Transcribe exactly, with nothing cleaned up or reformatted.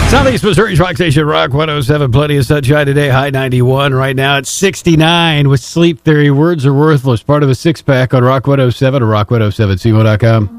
Southeast Missouri's Rock Station, Rock one oh seven. Plenty of sunshine today. High ninety-one. Right now it's sixty-nine with Sleep Theory. Words are worthless. Part of a six-pack on Rock one oh seven or rock one oh seven c one dot com.